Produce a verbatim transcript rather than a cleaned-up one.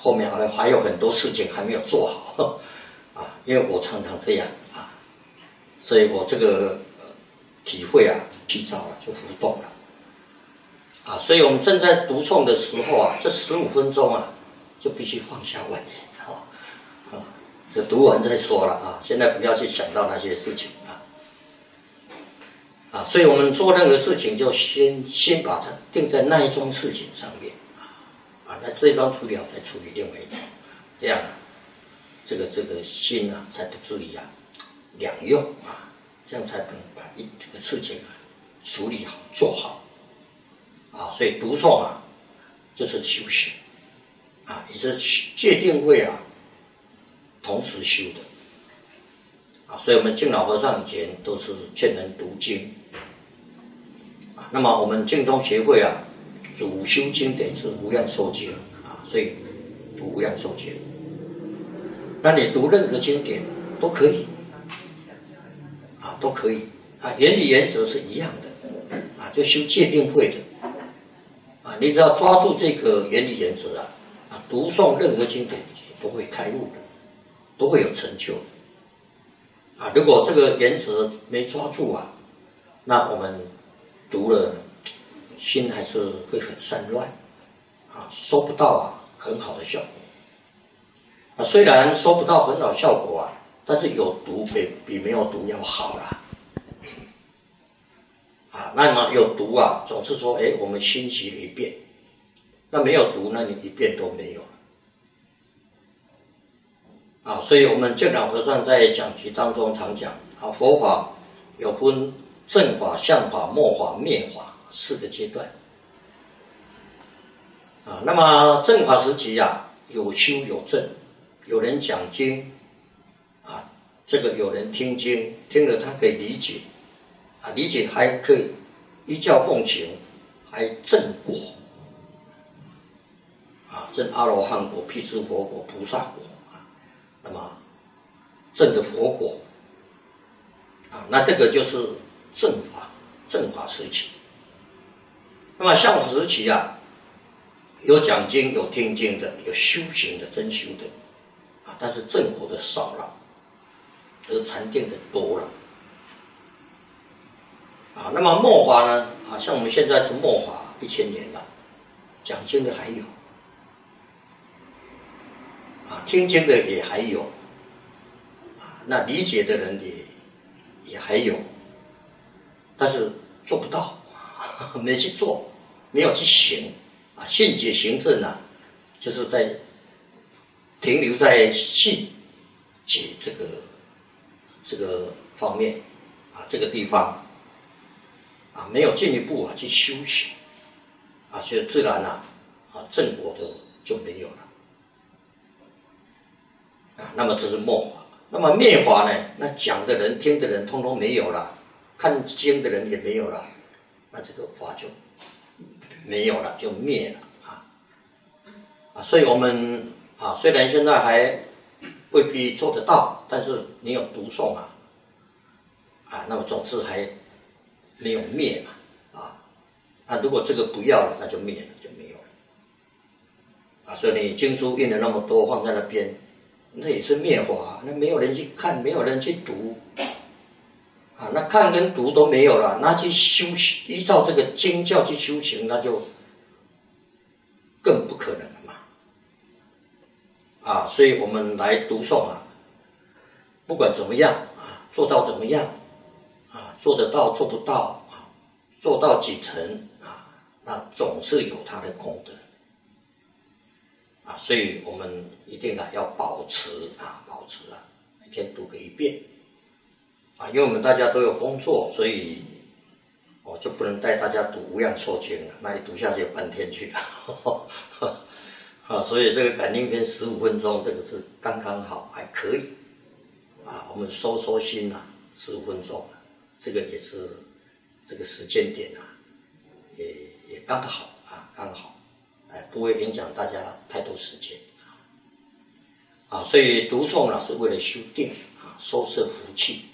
后面还还有很多事情还没有做好啊，因为我常常这样啊，所以我这个、呃、体会啊，提早了就浮动了啊，所以我们正在读诵的时候啊，这十五分钟啊，就必须放下万念啊啊，就读完再说了啊，现在不要去想到那些事情啊啊，所以我们做任何事情就先先把它定在那一桩事情上面。啊，那这一桩处理好，再处理另外一桩，这样啊，这个这个心啊，才不至于啊两用啊，这样才能把一这个事情啊处理好做好啊。所以读诵啊，就是修行啊，也是戒定慧啊同时修的啊。所以我们净老和尚以前都是劝人读经啊，那么我们净宗协会啊。主修经典是无量寿经啊，所以读无量寿经。那你读任何经典都可以啊，都可以啊，原理原则是一样的啊，就修戒定慧的啊，你只要抓住这个原理原则啊，啊，读诵任何经典都会开悟的，都会有成就的啊。如果这个原则没抓住啊，那我们读了。心还是会很散乱，啊，收不到啊很好的效果。啊，虽然收不到很好效果啊，但是有读比比没有读要好啦。啊，那么有读啊，总是说，哎，我们心习了一遍，那没有读，那你一遍都没有了。啊，所以我们净老和尚在讲题当中常讲啊，佛法有分正法、相法、末法、灭法。四个阶段啊，那么正法时期啊，有修有证，有人讲经啊，这个有人听经，听了他可以理解啊，理解还可以依教奉行，还证果啊，证阿罗汉果、辟支佛果、菩萨果啊，那么证的佛果啊，那这个就是正法，正法时期。那么相法时期啊，有讲经、有听经的，有修行的、真修的啊，但是正果的少了，而禅定的多了啊。那么末法呢啊，像我们现在是末法一千年了，讲经的还有啊，听经的也还有啊，那理解的人也也还有，但是做不到。没去做，没有去行啊，信解行证啊，就是在停留在信解这个这个方面啊，这个地方啊，没有进一步啊去修行啊，所以自然啊啊正果的就没有了啊。那么这是末法，那么灭法呢？那讲的人、听的人，通通没有了，看经的人也没有了。那这个法就没有了，就灭了啊啊！所以我们啊，虽然现在还未必做得到，但是你有读诵啊啊，那么总是还没有灭嘛啊。那如果这个不要了，那就灭了，就没有了啊。所以你经书印了那么多放在那边，那也是灭法，那没有人去看，没有人去读。啊，那看跟读都没有了，那去修行，依照这个经教去修行，那就更不可能了嘛。啊，所以我们来读诵啊，不管怎么样啊，做到怎么样啊，做得到做不到啊，做到几成啊，那总是有它的功德啊，所以我们一定啊要保持啊，保持啊，每天读个一遍。啊，因为我们大家都有工作，所以我就不能带大家读无量寿经了，那一读下去有半天去了。啊，所以这个感应篇十五分钟，这个是刚刚好，还可以。啊，我们收收心啊，十五分钟，这个也是这个时间点啊，也也刚好啊，刚好，哎，不会影响大家太多时间啊。啊，所以读诵呢是为了修定啊，收摄福气。